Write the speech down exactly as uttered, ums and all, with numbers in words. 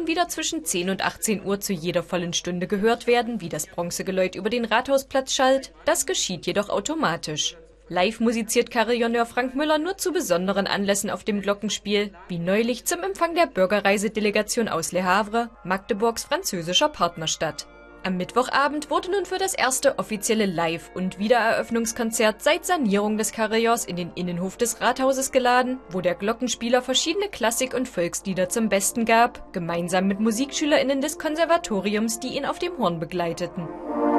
nun wieder zwischen zehn und achtzehn Uhr zu jeder vollen Stunde gehört werden, wie das Bronzegeläut über den Rathausplatz schallt. Das geschieht jedoch automatisch. Live musiziert Carillonneur Frank Müller nur zu besonderen Anlässen auf dem Glockenspiel, wie neulich zum Empfang der Bürgerreisedelegation aus Le Havre, Magdeburgs französischer Partnerstadt. Am Mittwochabend wurde nun für das erste offizielle Live- und Wiedereröffnungskonzert seit Sanierung des Carillons in den Innenhof des Rathauses geladen, wo der Glockenspieler verschiedene Klassik- und Volkslieder zum Besten gab, gemeinsam mit MusikschülerInnen des Konservatoriums, die ihn auf dem Horn begleiteten.